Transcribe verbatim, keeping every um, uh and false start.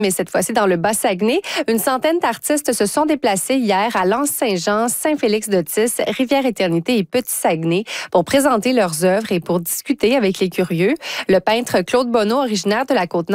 Mais cette fois-ci, dans le Bas-Saguenay, une centaine d'artistes se sont déplacés hier à L'Anse-Saint-Jean, Saint-Félix-de-Tis, Rivière-Éternité et Petit-Saguenay pour présenter leurs œuvres et pour discuter avec les curieux. Le peintre Claude Bonneau, originaire de la Côte-Nord,